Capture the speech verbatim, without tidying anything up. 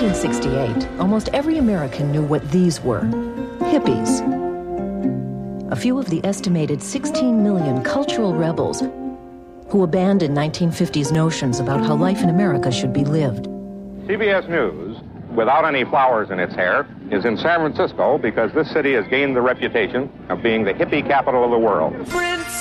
nineteen sixty-eight, almost every American knew what these were: hippies. A few of the estimated sixteen million cultural rebels who abandoned nineteen fifties notions about how life in America should be lived. C B S News, without any flowers in its hair, is in San Francisco because this city has gained the reputation of being the hippie capital of the world. Prince